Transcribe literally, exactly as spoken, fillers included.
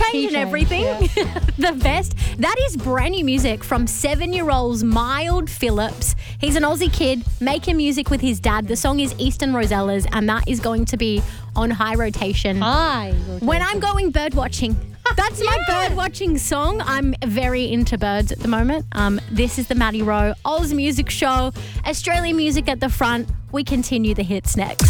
change and everything. Yeah. The best. That is brand new music from seven-year-old Mild Phillips. He's an Aussie kid making music with his dad. The song is Eastern Rosellas, and that is going to be on high rotation. Hi. When I'm going bird watching. That's my Yeah. bird watching song. I'm very into birds at the moment. Um, this is the Maddie Rowe Oz Music Show. Australian music at the front. We continue the hits next.